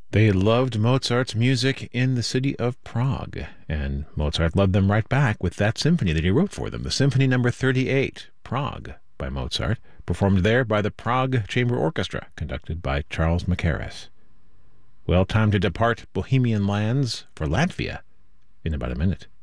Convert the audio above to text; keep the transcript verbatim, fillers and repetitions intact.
They loved Mozart's music in the city of Prague, and Mozart loved them right back with that symphony that he wrote for them, the Symphony Number thirty-eight, Prague, by Mozart, performed there by the Prague Chamber Orchestra, conducted by Charles Mackerras. Well, time to depart Bohemian lands for Latvia in about a minute.